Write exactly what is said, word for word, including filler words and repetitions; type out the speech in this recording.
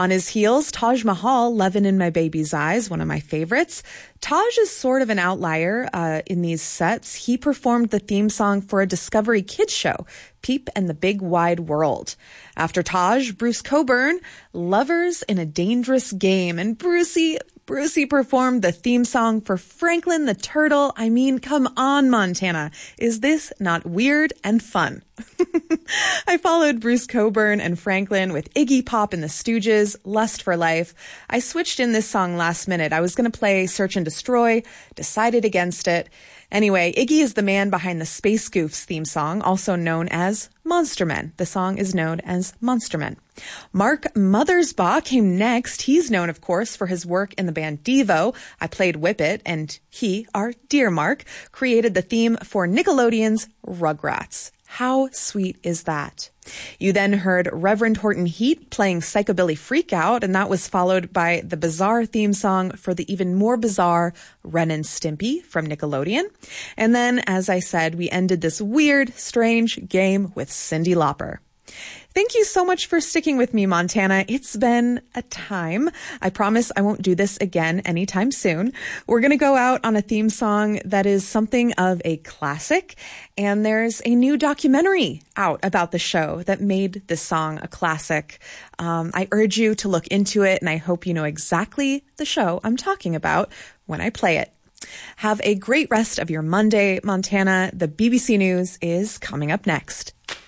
On his heels, Taj Mahal, Levin in My Baby's Eyes, one of my favorites. Taj is sort of an outlier uh, in these sets. He performed the theme song for a Discovery Kids show, Peep and the Big Wide World. After Taj, Bruce Cockburn, Lovers in a Dangerous Game. And Brucey, Brucey performed the theme song for Franklin the Turtle. I mean, come on, Montana. Is this not weird and fun? I followed Bruce Cockburn and Franklin with Iggy Pop and the Stooges, Lust for Life. I switched in this song last minute. I was going to play Search and Destroy, decided against it. Anyway, Iggy is the man behind the Space Goofs theme song, also known as Monster Men. The song is known as Monster Men. Mark Mothersbaugh came next. He's known, of course, for his work in the band Devo. I played Whippet, and he, our dear Mark, created the theme for Nickelodeon's Rugrats. How sweet is that? You then heard Reverend Horton Heat playing Psychobilly Freakout, and that was followed by the bizarre theme song for the even more bizarre Ren and Stimpy from Nickelodeon. And then, as I said, we ended this weird, strange game with Cyndi Lauper. Thank you so much for sticking with me, Montana. It's been a time. I promise I won't do this again anytime soon. We're going to go out on a theme song that is something of a classic, and there's a new documentary out about the show that made this song a classic. Um, I urge you to look into it, and I hope you know exactly the show I'm talking about when I play it. Have a great rest of your Monday, Montana. The B B C News is coming up next.